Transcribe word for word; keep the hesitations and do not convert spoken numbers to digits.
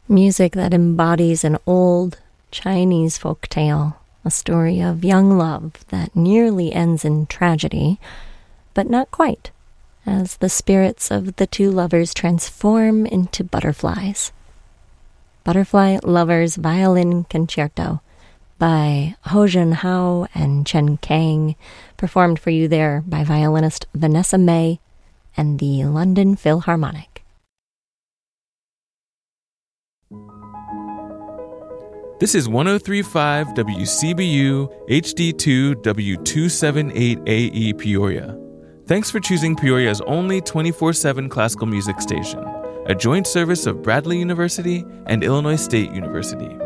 Music that embodies an old Chinese folk tale, a story of young love that nearly ends in tragedy, but not quite, as the spirits of the two lovers transform into butterflies. Butterfly Lovers Violin Concerto by Ho Jun Hao and Chen Kang, performed for you there by violinist Vanessa May and the London Philharmonic. This is one oh three point five W C B U H D two W two seventy-eight A E Peoria. Thanks for choosing Peoria's only twenty-four seven classical music station, a joint service of Bradley University and Illinois State University.